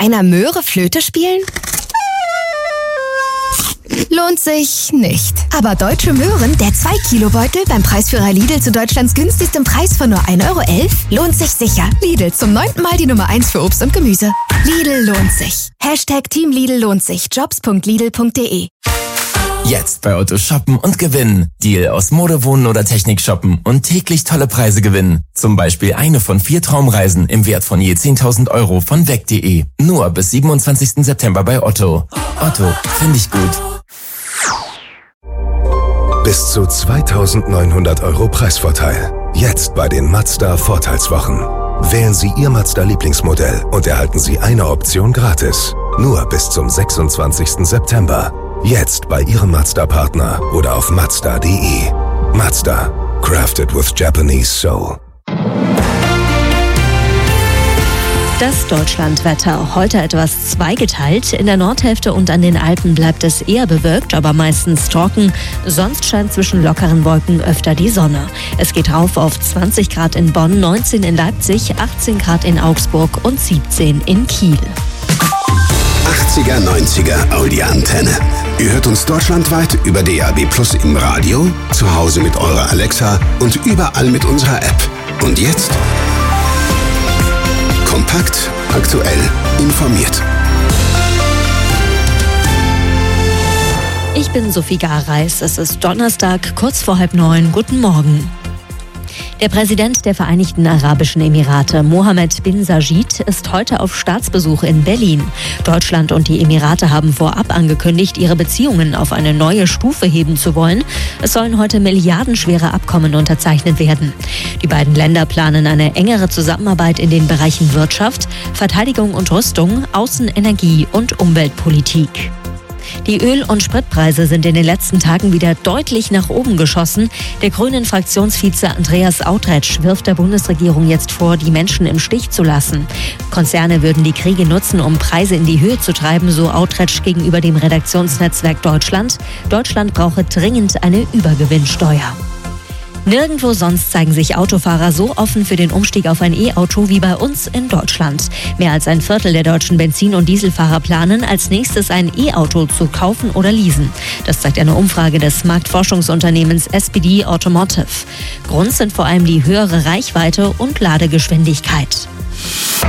einer Möhre Flöte spielen? Lohnt sich nicht. Aber Deutsche Möhren, der 2-Kilo-Beutel beim Preisführer Lidl zu Deutschlands günstigstem Preis von nur 1,11 € lohnt sich sicher. Lidl, zum 9. Mal die Nummer 1 für Obst und Gemüse. Lidl lohnt sich. #Team Lidl lohnt sich. Jobs.lidl.de. Jetzt bei Otto shoppen und gewinnen. Deal aus Mode, Wohnen oder Technik shoppen und täglich tolle Preise gewinnen. Zum Beispiel eine von 4 Traumreisen im Wert von je 10.000 € von weg.de. Nur bis 27. September bei Otto. Otto, finde ich gut. Bis zu 2.900 € Preisvorteil. Jetzt bei den Mazda Vorteilswochen. Wählen Sie Ihr Mazda-Lieblingsmodell und erhalten Sie eine Option gratis. Nur bis zum 26. September. Jetzt bei Ihrem Mazda-Partner oder auf Mazda.de. Mazda. Crafted with Japanese soul. Das Deutschlandwetter. Heute etwas zweigeteilt. In der Nordhälfte und an den Alpen bleibt es eher bewölkt, aber meistens trocken. Sonst scheint zwischen lockeren Wolken öfter die Sonne. Es geht rauf auf 20 Grad in Bonn, 19 in Leipzig, 18 Grad in Augsburg und 17 in Kiel. 80er, 90er Audi-Antenne. Ihr hört uns deutschlandweit über DAB+ im Radio, zu Hause mit eurer Alexa und überall mit unserer App. Und jetzt? Kompakt, aktuell, informiert. Ich bin Sophie Gareis. Es ist Donnerstag, kurz vor 8:30. Guten Morgen. Der Präsident der Vereinigten Arabischen Emirate, Mohammed bin Sajid, ist heute auf Staatsbesuch in Berlin. Deutschland und die Emirate haben vorab angekündigt, ihre Beziehungen auf eine neue Stufe heben zu wollen. Es sollen heute milliardenschwere Abkommen unterzeichnet werden. Die beiden Länder planen eine engere Zusammenarbeit in den Bereichen Wirtschaft, Verteidigung und Rüstung, Außen-, Energie- und Umweltpolitik. Die Öl- und Spritpreise sind in den letzten Tagen wieder deutlich nach oben geschossen. Der Grünen-Fraktionsvize Andreas Autretsch wirft der Bundesregierung jetzt vor, die Menschen im Stich zu lassen. Konzerne würden die Kriege nutzen, um Preise in die Höhe zu treiben, so Autretsch gegenüber dem Redaktionsnetzwerk Deutschland. Deutschland brauche dringend eine Übergewinnsteuer. Nirgendwo sonst zeigen sich Autofahrer so offen für den Umstieg auf ein E-Auto wie bei uns in Deutschland. Mehr als ein Viertel der deutschen Benzin- und Dieselfahrer planen, als nächstes ein E-Auto zu kaufen oder leasen. Das zeigt eine Umfrage des Marktforschungsunternehmens SPD Automotive. Grund sind vor allem die höhere Reichweite und Ladegeschwindigkeit.